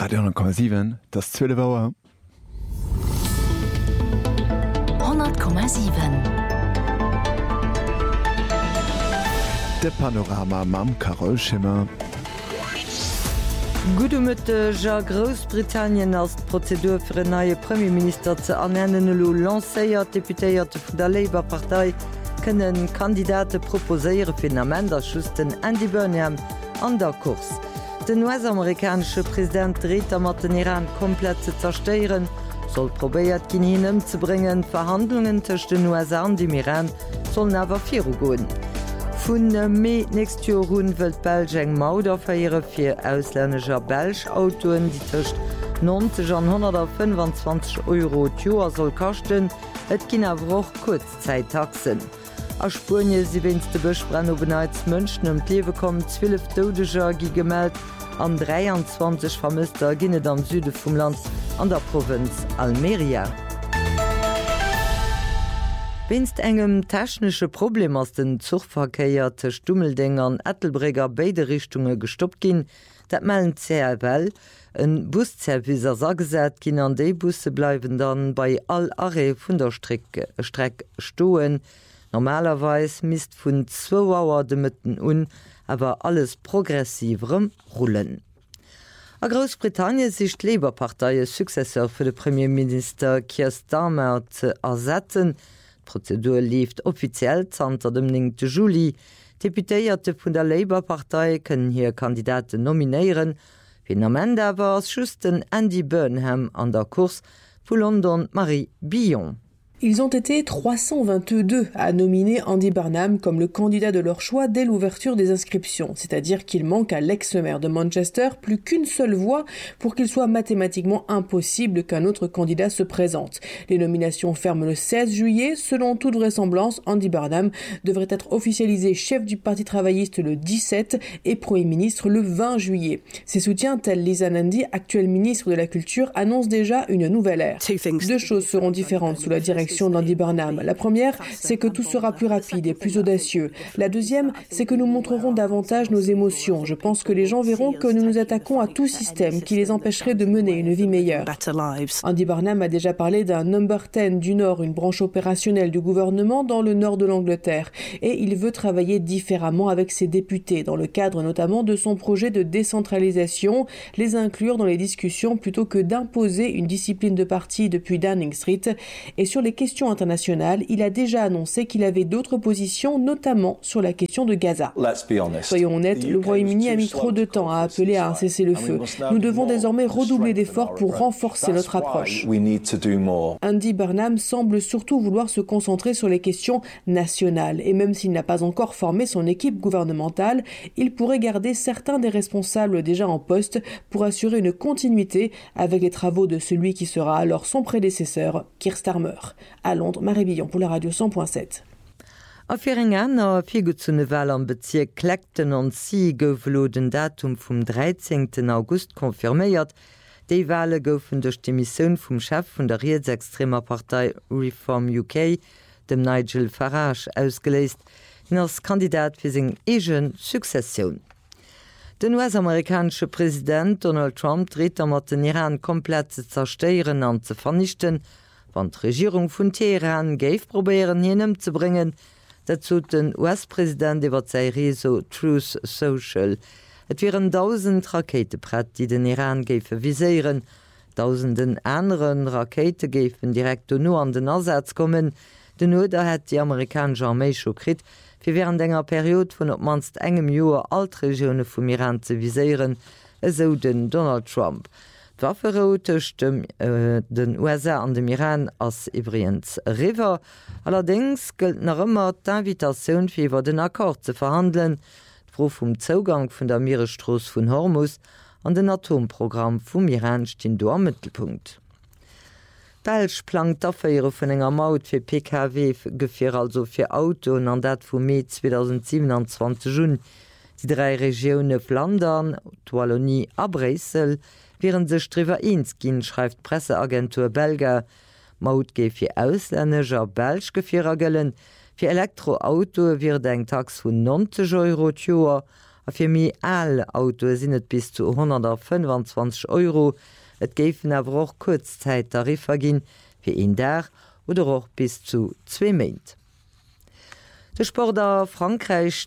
Radio,7 das 12 Uhr. 100,7 De Panorama mam Carol Schimmer. Gudemëtteger Großbritannien als Prozedur fir een neue Premierminister ze ernennen lo lacéiert Deputéierte vun der Labour-Partei kënnen Kandidate proposéiere fir Amenderschusten Andy Burnham an der Kurs. Den US-amerikanische Präsident dreht mat den Iran komplett ze zersteieren, soll probéiert gin hinnem ze bringen, Verhandlungen tech den USA an dem Iran sollen awer viru goen. Vun Mei näst Jo hunn wët Belgeng Mauder veriere fir auslännescher Belsch-Autoen, die tëcht 90 an 125 € Joer soll kachten, et ginn awoch Kurzzeittaxen. A Spurnie si winste Bechbrenn obenheits Mënschen Klewe kom 12 Dodeger gi gemeldt, an 23 Vermisster ginnet am Süde vum Land an der Provinz Almeria. Winst engem technische Problem aus den Zugverkeier te Stummeldingern Ettelbreger beide Richtungen gestoppt gin, dat mellen CRL, en Busservicer sagesät gin an déi Busse bleiwen dann bei all Arree vun der Streck stoen. Normalerweis misst vun 2 Auer de Mëtten awer alles progressiverem Rullen. A Großbritannien sich d Labour-Partei Successeur fir de Premierminister Keir Starmer ze ersetzen. Prozedur lief offiziell zanter dem 9. Juli. Deputéierte vun der Labour-Partei können hier Kandidaten nominieren. Wie am Ende war schusten Andy Burnham an der Kurs vu London Marie Billon. Ils ont été 322 à nominer Andy Burnham comme le candidat de leur choix dès l'ouverture des inscriptions, c'est-à-dire qu'il manque à l'ex-maire de Manchester plus qu'une seule voix pour qu'il soit mathématiquement impossible qu'un autre candidat se présente. Les nominations ferment le 16 juillet. Selon toute vraisemblance, Andy Burnham devrait être officialisé chef du Parti travailliste le 17 et Premier ministre le 20 juillet. Ses soutiens, tels Lisa Nandy, actuelle ministre de la Culture, annoncent déjà une nouvelle ère. 2 choses seront différentes sous la direction d'Andy Burnham. La première, c'est que tout sera plus rapide et plus audacieux. La deuxième, c'est que nous montrerons davantage nos émotions. Je pense que les gens verront que nous nous attaquons à tout système qui les empêcherait de mener une vie meilleure. Andy Burnham a déjà parlé d'un Number 10 du Nord, une branche opérationnelle du gouvernement dans le nord de l'Angleterre. Et il veut travailler différemment avec ses députés, dans le cadre notamment de son projet de décentralisation, les inclure dans les discussions plutôt que d'imposer une discipline de parti depuis Downing Street. Et sur les questions internationales, il a déjà annoncé qu'il avait d'autres positions, notamment sur la question de Gaza. Soyons honnêtes, le Royaume-Uni a mis trop de temps à appeler à un cessez-le-feu. Nous devons désormais redoubler d'efforts pour renforcer notre approche. Andy Burnham semble surtout vouloir se concentrer sur les questions nationales. Et même s'il n'a pas encore formé son équipe gouvernementale, il pourrait garder certains des responsables déjà en poste pour assurer une continuité avec les travaux de celui qui sera alors son prédécesseur, Keir Starmer. À Londres, Marie Billon pour la Radio 100.7. A fir eng aner Figuzune Well am Bezirk Clacton an Sea gouflo den Datum vum 13. August konfirméiert. Déi Wale goufen duch de Missioun vum Chef vun der Rechtsextremer Partei Reform UK, dem Nigel Farage, ausgeleest, den als Kandidat fir seg egen Sukzessioun. Den US-amerikanische Präsident Donald Trump dreht mat den Iran komplett ze zersteieren an ze vernichten, wann d'Regierung vun Teheran géif probieren hinnem ze bringen, dazu den US-Präsident iwwer sei Reso Truth Social. Et wären 1000 Raketebrett, die den Iran géife viséieren, 1000 anderen Rakete géifen direkt no an den Ersatz kommen. Den Oder hett die amerikanische Armee scho krit, fir während enger Periode vun op manst engem Joer Altregioune vum Iran ze viséieren, eso den Donald Trump. Wafferotech den USA an dem Iran ass Ibriens River. Allerdings gëlt nach ëmmer d'Invitationun fir iwwer den Akkord ze verhandeln, d'Fro vum Zougang vun der Meeresstroos vun Hormuz an den Atomprogramm vum Iran stinn do am Mittelpunkt. Belsch plant d'Afféiere vun enger Maut fir PKW gefir also fir Autoen an dat vum Mai 2027 Jun. Die 3 Regione Flandern, Wallonie a Bressel, während sech drüber ginn, schreibt Presseagentur Belga. Maut géif fir auslännescher Belsch Gefierer gëllen, fir Elektroauto wird eng Tax vun 90 € Joer, a fir mi all Auto sinnet bis zu 125 €. Et géifen awer och Kurzzeit Tariffer ginn fir een der oder auch bis zu 2 Meint. De Sportler Frankreich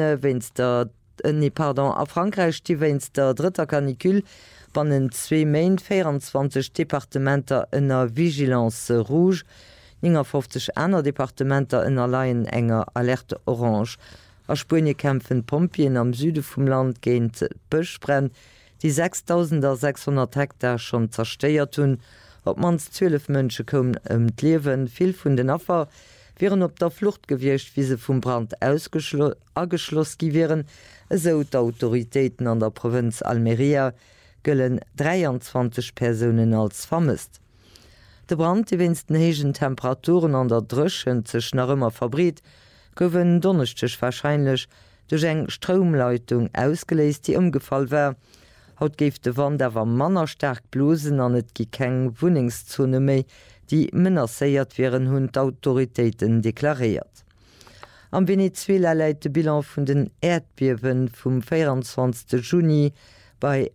a Frankreich die wennst der dritter Kanikül bannen 2 Meint 24 Departementer ënner Vigilance Rouge, 50 aner Departementer ënner Leiien enger Alerte Orange. A Spune kämpfen Pompien am Süde vum Land géint Bëchbrenn, die 6.600 Hektar schon zersteiert hun, op mans 12 Mënsche kommen d'Liewen, vill vun den Affer wären op der Flucht gewircht, wie se vum Brand ageschloss gi wären, eso d'Autoritéiten an der Provinz Almeria gëllen 23 Personen als vermisst. De Brand, die winsten hegen Temperaturen an der Drëschen zech nach ëmmer verbrit, gowen donnechtech wahrscheinlich duch eng Stromleitung ausgeleist, die umgefall wär. Haut géif de Wand awer Manner sterk blosen an et gi keng Wuningszone méi, die menacéiert wären hunn d'Autoritéiten deklariert. Am Venezuela läit de Bilan vun den Erdbiewen vum 24. Juni bei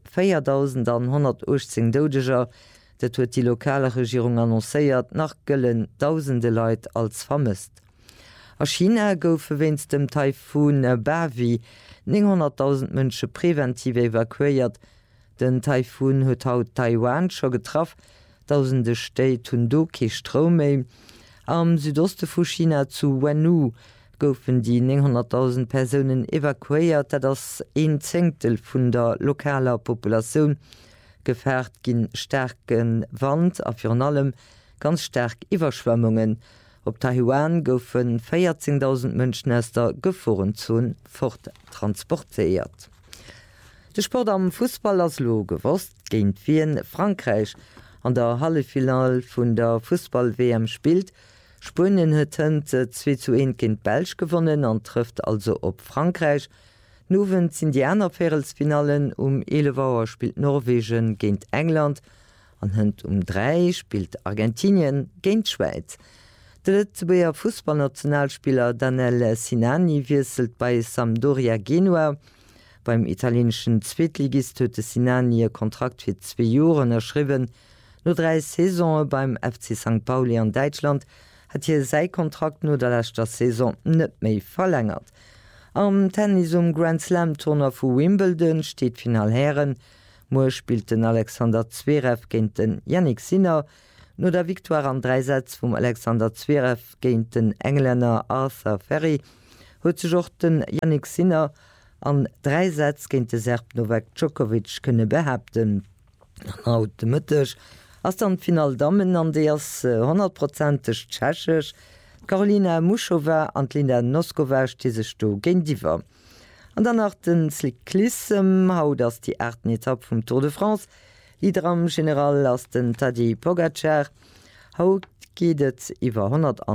4.118 Dodeger, dat huet die lokale Regierung annoncéiert nach gëllen tausende Leiit als vermisst. A China goufe wennst dem Taifun Bavi 900.000 Mënsche präventiv evakuiert. Den Taifun huet haut Taiwan scho getraff, tausende Stäit hunn do ke Strom méi. Am Südoste vu China zu Wenu goufen die 900.000 Personen evakuiert, dat ass 1/10 vun der lokaler Populationun gefährt ginn stärken Wand a fir allem ganz stark Iwerschwemmungen. Op Taiwan goufen 14.000 Mënschnester geforen zun forttransportéiert. De Sport am Fußball as lo gewost géint wien Frankreich an der Hallefinal vun der Fußball-WM spielt. Spien hueten 2:1 kind Belsch gewonnen an trifft also op Frankreich. Nowen sind die Änerfäelsfinalen 11 spielt Norwegen géint England, an hunt 3 spielt Argentinien géint Schweiz. De letzteer Fußballnationalspieler Daniel Sinani wieselt bei Sampdoria Genua. Beim italienschen Zweitligist huete Sinani ihr Kontrakt fir 2 Joren erschriwen. No 3 Saison beim FC St. Pauli an Deutschland hat hier sei Kontrakt no der letzter Saison net méi verlängert. Am Tennis Grand Slam Turnier vu Wimbledon steht Final Herren. Mo spielten Alexander Zverev géint den Yannick Sinner. No der Victoire an 3 Sätz vum Alexander Zverev géint den Engländer Arthur Ferry huet sech och den Yannick Sinner an 3 Sätz géint de Serb Novak Djokovic kënne behäpten. Haut de Mëttech ass an Final Damen an dé ass 100%ig tschechech. Karolina Muschova an Linda Noskova sech do géint Diwer. An danach den Cyclism haut ass die 8. Etappe vum Tour de France. Lider am General ass den Tadej Pogacar. Haut giet iwwer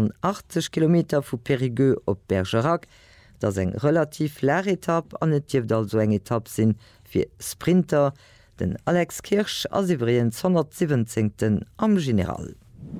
180 km vu Périgueux op Bergerac. Das eng relativ leer Etapp an net Tieft also eng Etapp sinn fir Sprinter, den Alex Kirsch asiwrien 117. am General.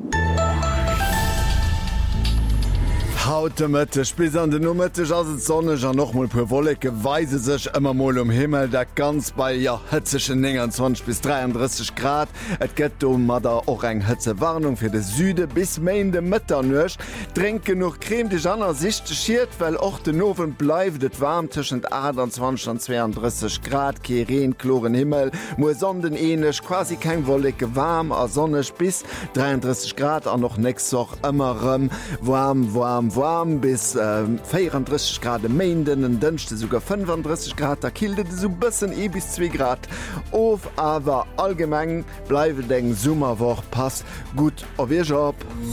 Haute Mëttech bis an den Numëttech as et sonnech an nochmal pu Wollecke weise sech ëmmer moll Himmel, dat ganz bei hëtzeschen 20 bis 33 Grad. Et gëtt mat der och eng Hëtzewarnung fir de Süde bis méinde Mëtter nuch. Drinke noch Creme de Janner sichte schiiert, well och den Nowen bleifet et warm tschen 28 an 32 Grad, Kereen kloren Himmel, Mo sonden enech quasi kein Wollecke warm a sonnech bis 33 Grad an noch nächst soch ëmmerem warm bis 34 Grad Mainden en dënchte sogar 35 Grad, da kildet so bëssen bis 2 Grad of, awer allgemeng bleiwe deng Summerwoch pass gut a wie Job.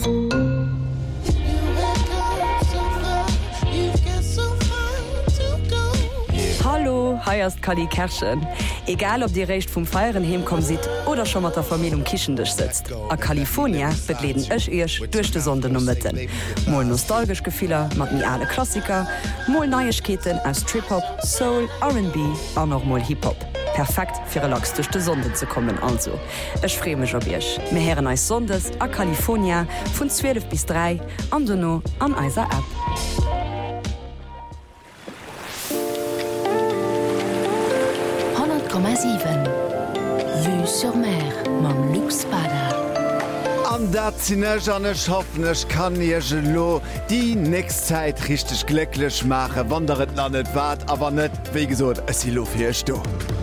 Hallo, heierst Kali Kerschen. Egal ob dir recht vum Feieren hemkom sit oder schon mat der Familie Kichendech sitzt. A California betleden ech ech durch de Sondenummetten. Mol nostalgisch Gefehler mat mi alle Klassiker, Mol Neuigkeiten aus Trip-Hop, Soul, R&B an noch mal Hip-Hop. Perfekt fir relax durch de Sonde zu kommen also. Ech fremech op Ich. Me heren als Sondes a California vun 12 bis 3 an Donno an eiser App. Vue sur Mer mam Luxbader. An dat sinnech annech hoffnech kann je lo die nächst Zeit richtig glücklich mache, wanderet landet wat, aber net wie gesot es sie lo firsto.